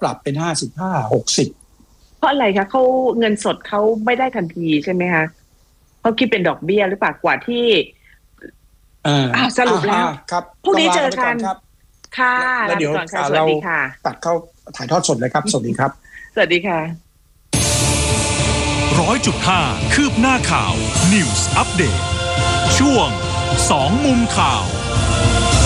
ปรับเป็น55-60 เพราะอะไรคะเขาเงินสดเขาไม่ได้ทันทีใช่ไหมคะเขาคิดเป็นดอกเบี้ยหรือเปล่ากว่าที่สรุปแล้วครับพรุ่งนี้เจอกันครับค่ะแล้วเดี๋ยวเราตัดเข้าถ่ายทอดสดเลยครับสวัสดีครับสวัสดีค่ะ 100.5 คืบหน้าข่าว News Update ช่วง2มุมข่าว